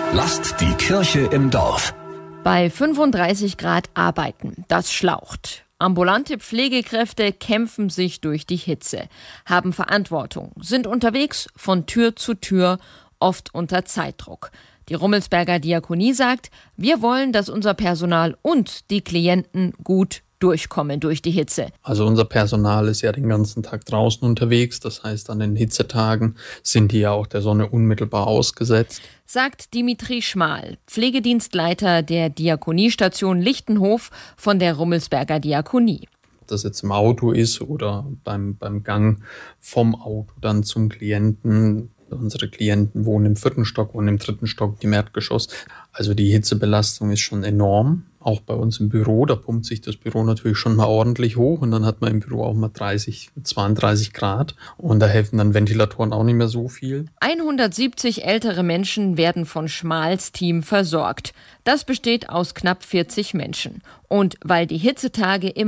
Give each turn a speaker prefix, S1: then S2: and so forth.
S1: Lasst die Kirche im Dorf.
S2: Bei 35 Grad arbeiten, das schlaucht. Ambulante Pflegekräfte kämpfen sich durch die Hitze, haben Verantwortung, sind unterwegs von Tür zu Tür, oft unter Zeitdruck. Die Rummelsberger Diakonie sagt, wir wollen, dass unser Personal und die Klienten gut durchkommen durch die Hitze.
S3: Also unser Personal ist ja den ganzen Tag draußen unterwegs. Das heißt, an den Hitzetagen sind die ja auch der Sonne unmittelbar ausgesetzt.
S2: Sagt Dimitri Schmal, Pflegedienstleiter der Diakoniestation Lichtenhof von der Rummelsberger Diakonie.
S3: Ob das jetzt im Auto ist oder beim Gang vom Auto dann zum Klienten. Unsere Klienten wohnen im 4. Stock und im 3. Stock im Erdgeschoss. Also die Hitzebelastung ist schon enorm. Auch bei uns im Büro, da pumpt sich das Büro natürlich schon mal ordentlich hoch und dann hat man im Büro auch mal 30, 32 Grad und da helfen dann Ventilatoren auch nicht mehr so viel.
S2: 170 ältere Menschen werden von Schmals Team versorgt. Das besteht aus knapp 40 Menschen. Und weil die Hitzetage immer